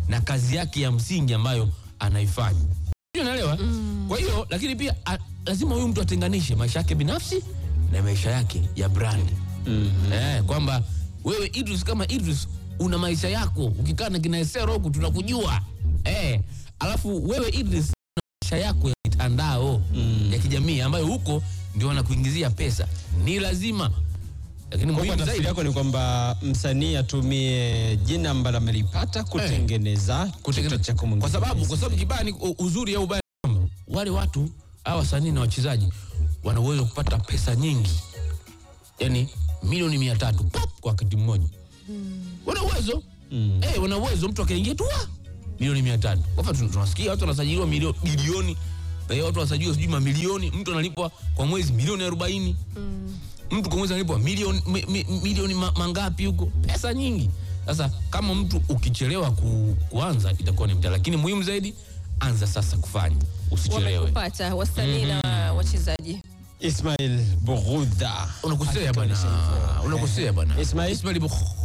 na kazi yake ya msingi ambayo anaifanya. Unaelewa? Kwa hiyo lakini pia lazima huyu mtu atenganishe maisha yake binafsi na maisha yake ya brand. Kwamba wewe Idris kama Idris una maisha yako, ukikaa na kina Esero huku tunakujua. Alafu wewe Idris una maisha yako ya mitandao ya kijamii ambayo huko ndio wanakuingizia pesa. Ni lazima. Lakini muhimu zaidi yako ni kwamba msanii atumie jina ambalo amelipata kutengeneza cha kwa sababu kibani uzuri au ubaya kwamba wale watu hawa wasanii na wachezaji wana uwezo kupata pesa nyingi. Yaani milioni 300 pop kwa wakati mmoja. Wana uwezo. Wana uwezo mtu akaingia tu milioni 500. Kwa mfano tunasikia watu wanasajiliwa bilioni. Watu wanasajiliwa sijui mamilioni, mtu analipwa kwa mwezi milioni 40. Mtu kwa mwezi analipwa milioni mangapi huko? Pesa nyingi. Sasa kama mtu ukichelewa kuanza itakuwa ni mtala, lakini muhimu zaidi anza sasa kufanya. Usichelewe. Wamepata wasanii na wachezaji. Ismail Bugudha. Unakosea bwana. Ismail Bugudha.